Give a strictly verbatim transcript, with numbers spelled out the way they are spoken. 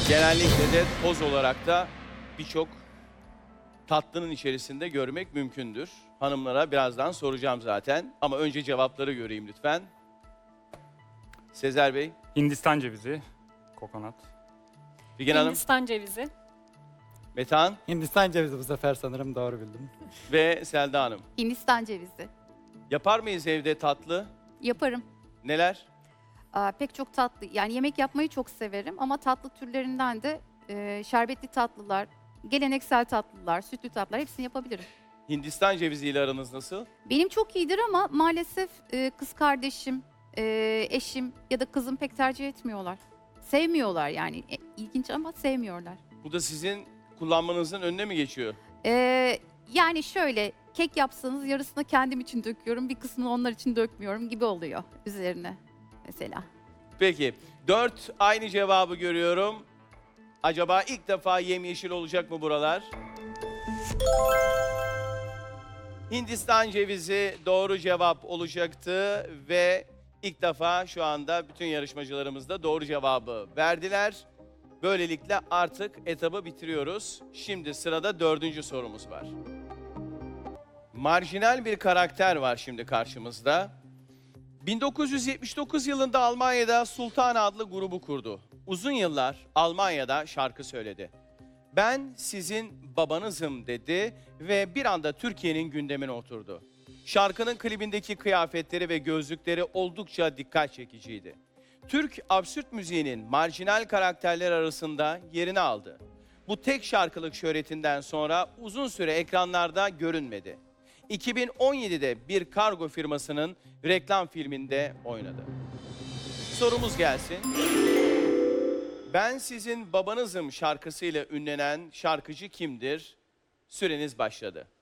Genellikle de toz olarak da birçok tatlının içerisinde görmek mümkündür. Hanımlara birazdan soracağım zaten. Ama önce cevapları göreyim lütfen. Sezer Bey, Hindistan cevizi, kokonat. Figen Hanım, Hindistan cevizi. Metehan Hindistan cevizi bu sefer sanırım doğru bildim. ve Selda Hanım. Hindistan cevizi. Yapar mıyız evde tatlı? Yaparım. Neler? Aa, pek çok tatlı. Yani yemek yapmayı çok severim ama tatlı türlerinden de e, şerbetli tatlılar, geleneksel tatlılar, sütlü tatlılar hepsini yapabilirim. Hindistan ceviziyle aranız nasıl? Benim çok iyidir ama maalesef e, kız kardeşim, e, eşim ya da kızım pek tercih etmiyorlar. Sevmiyorlar yani. E, ilginç ama sevmiyorlar. Bu da sizin kullanmanızın önüne mi geçiyor? E, yani şöyle kek yapsanız yarısını kendim için döküyorum, bir kısmını onlar için dökmüyorum gibi oluyor üzerine mesela. Peki, dört aynı cevabı görüyorum. Acaba ilk defa yemyeşil olacak mı buralar? Hindistan cevizi doğru cevap olacaktı ve ilk defa şu anda bütün yarışmacılarımız da doğru cevabı verdiler. Böylelikle artık etabı bitiriyoruz. Şimdi sırada dördüncü sorumuz var. Marjinal bir karakter var şimdi karşımızda. bin dokuz yüz yetmiş dokuz yılında Almanya'da Sultan adlı grubu kurdu. Uzun yıllar Almanya'da şarkı söyledi. Ben sizin babanızım dedi ve bir anda Türkiye'nin gündemine oturdu. Şarkının klibindeki kıyafetleri ve gözlükleri oldukça dikkat çekiciydi. Türk absürt müziğinin marjinal karakterler arasında yerini aldı. Bu tek şarkılık şöhretinden sonra uzun süre ekranlarda görünmedi. iki bin on yedide bir kargo firmasının reklam filminde oynadı. Sorumuz gelsin. Ben sizin babanızım şarkısıyla ünlenen şarkıcı kimdir? Süreniz başladı.